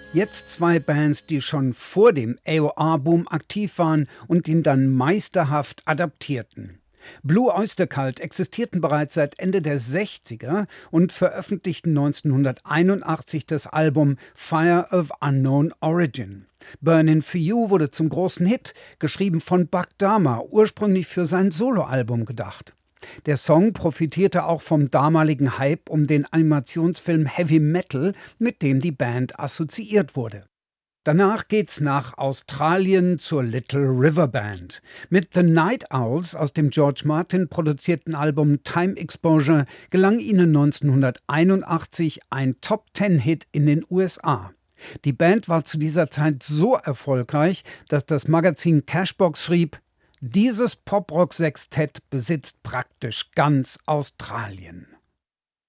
Jetzt zwei Bands, die schon vor dem AOR-Boom aktiv waren und ihn dann meisterhaft adaptierten. Blue Oyster Cult existierten bereits seit Ende der 60er und veröffentlichten 1981 das Album Fire of Unknown Origin. Burnin' for You wurde zum großen Hit, geschrieben von Buck Dama, ursprünglich für sein Soloalbum gedacht. Der Song profitierte auch vom damaligen Hype um den Animationsfilm Heavy Metal, mit dem die Band assoziiert wurde. Danach geht's nach Australien zur Little River Band. Mit The Night Owls aus dem George Martin produzierten Album Time Exposure gelang ihnen 1981 ein Top-10-Hit in den USA. Die Band war zu dieser Zeit so erfolgreich, dass das Magazin Cashbox schrieb: Dieses Poprock-Sextett besitzt praktisch ganz Australien.